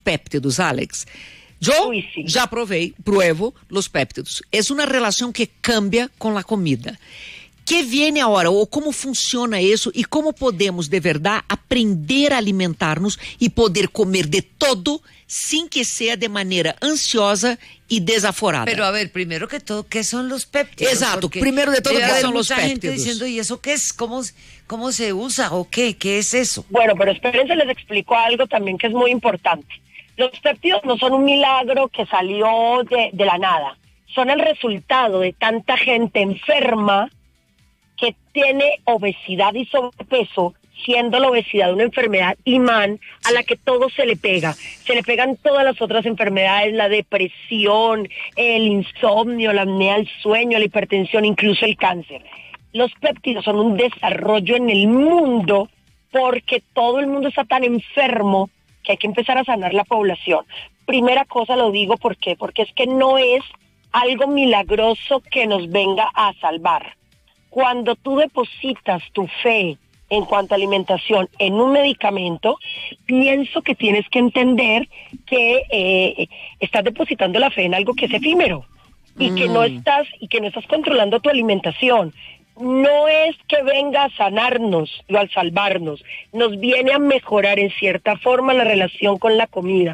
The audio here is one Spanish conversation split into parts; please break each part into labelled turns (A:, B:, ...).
A: péptidos, Alex. Yo
B: sí.
A: ya pruebo los péptidos. Es una relación que cambia con la comida. ¿Qué viene ahora? ¿O cómo funciona eso? ¿Y cómo podemos, de verdad, aprender a alimentarnos y poder comer de todo sin que sea de manera ansiosa y desaforada?
C: Pero a ver, primero que todo, ¿qué son los péptidos?
A: Exacto,
C: Porque
A: primero de todo, ¿qué son los
C: mucha gente
A: péptidos?
C: diciendo, ¿y eso qué es? ¿Cómo se usa? ¿O qué? ¿Qué es eso?
B: Bueno, pero espérense, les explico algo también que es muy importante. Los péptidos no son un milagro que salió de la nada. Son el resultado de tanta gente enferma que tiene obesidad y sobrepeso, siendo la obesidad una enfermedad imán a la que todo se le pega. Se le pegan todas las otras enfermedades, la depresión, el insomnio, la apnea del sueño, la hipertensión, incluso el cáncer. Los péptidos son un desarrollo en el mundo porque todo el mundo está tan enfermo que hay que empezar a sanar la población. Primera cosa lo digo, ¿por qué? Porque es que no es algo milagroso que nos venga a salvar. Cuando tú depositas tu fe en cuanto a alimentación en un medicamento, pienso que tienes que entender que estás depositando la fe en algo que es efímero y que no estás controlando tu alimentación. No es que venga a sanarnos o a salvarnos, nos viene a mejorar en cierta forma la relación con la comida.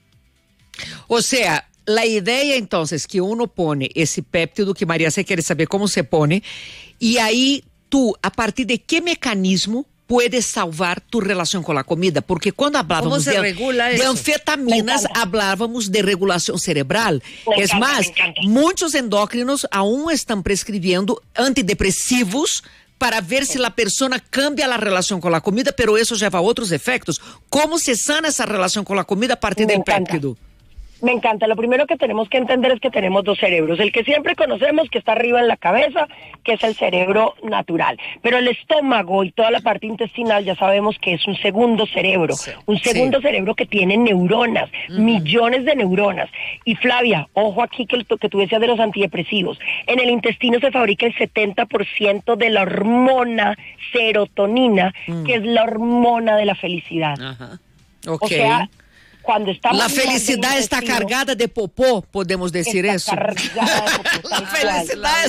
A: O sea, la idea entonces que uno pone ese péptido, que María se quiere saber cómo se pone, y ahí tú, a partir de qué mecanismo puedes salvar tu relación con la comida, porque cuando hablábamos de anfetaminas, hablábamos de regulación cerebral. Es más, muchos endócrinos aún están prescribiendo antidepresivos para ver si la persona cambia la relación con la comida, pero eso lleva a otros efectos. ¿Cómo se sana esa relación con la comida a partir del péptido?
B: Me encanta. Lo primero que tenemos que entender es que tenemos dos cerebros. El que siempre conocemos, que está arriba en la cabeza, que es el cerebro natural. Pero el estómago y toda la parte intestinal ya sabemos que es un segundo cerebro. Sí. Un segundo cerebro que tiene neuronas, millones de neuronas. Y Flavia, ojo aquí que tú decías de los antidepresivos. En el intestino se fabrica el 70% de la hormona serotonina, que es la hormona de la felicidad.
A: Ajá. Okay.
B: O sea, cuando estamos
A: la felicidad está cargada de popó, podemos decir eso.
B: La
A: felicidad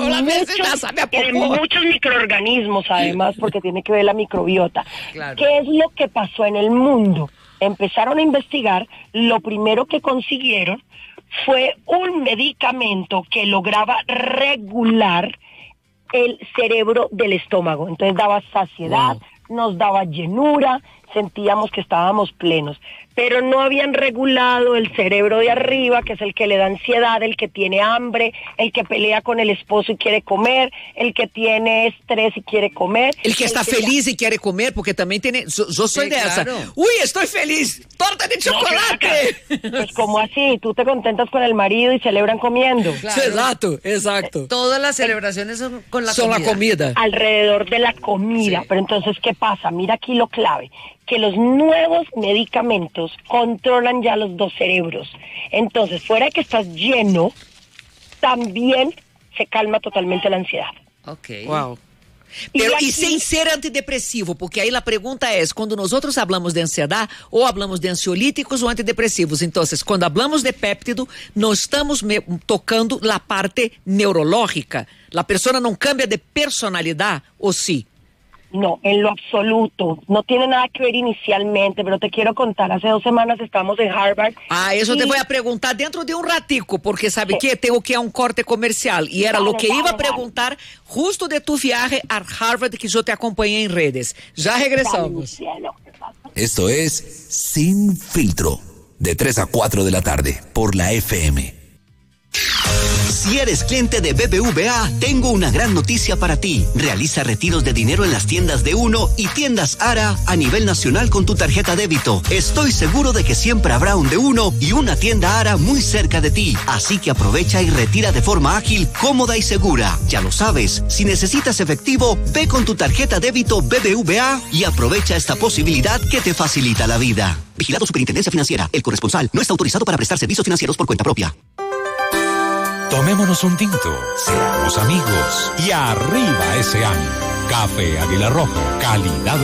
A: sabe a popó.
B: De muchos microorganismos, además, porque tiene que ver la microbiota. Claro. ¿Qué es lo que pasó en el mundo? Empezaron a investigar, lo primero que consiguieron fue un medicamento que lograba regular el cerebro del estómago. Entonces daba saciedad, nos daba llenura, sentíamos que estábamos plenos, pero no habían regulado el cerebro de arriba, que es el que le da ansiedad, el que tiene hambre, el que pelea con el esposo y quiere comer, el que tiene estrés y quiere comer.
A: El que está feliz y quiere comer, porque también tiene... Yo soy de esa. ¡Uy, estoy feliz! ¡Torta de chocolate!
B: Pues como así, tú te contentas con el marido y celebran comiendo.
A: Claro. Exacto.
C: Todas las celebraciones son con la
A: comida.
B: Alrededor de la comida. Sí. Pero entonces, ¿qué pasa? Mira aquí lo clave, que los nuevos medicamentos controlan ya los dos cerebros. Entonces, fuera de que estás lleno, también se calma totalmente la ansiedad.
C: Ok.
A: Wow. Pero y sin ser antidepresivo, porque ahí la pregunta es, cuando nosotros hablamos de ansiedad, o hablamos de ansiolíticos o antidepresivos, entonces, cuando hablamos de péptido, no estamos tocando la parte neurológica. La persona no cambia de personalidad, ¿o sí?
B: No, en lo absoluto. No tiene nada que ver inicialmente, pero te quiero contar, hace 2 semanas estamos en Harvard.
A: Eso te voy a preguntar dentro de un ratico, porque ¿sabe qué? Tengo que ir a un corte comercial. Y era lo que iba a preguntar justo de tu viaje a Harvard, que yo te acompañé en redes. Ya regresamos.
D: Esto es Sin Filtro, de 3 a 4 de la tarde, por la FM.
E: Si eres cliente de BBVA, tengo una gran noticia para ti. Realiza retiros de dinero en las tiendas de Uno y tiendas Ara a nivel nacional con tu tarjeta débito. Estoy seguro de que siempre habrá un de Uno y una tienda Ara muy cerca de ti. Así que aprovecha y retira de forma ágil, cómoda y segura. Ya lo sabes, si necesitas efectivo, ve con tu tarjeta débito BBVA y aprovecha esta posibilidad que te facilita la vida. Vigilado Superintendencia Financiera. El corresponsal no está autorizado para prestar servicios financieros por cuenta propia.
F: Tomémonos un tinto, seamos amigos y arriba ese año. Café Águila Roja, calidad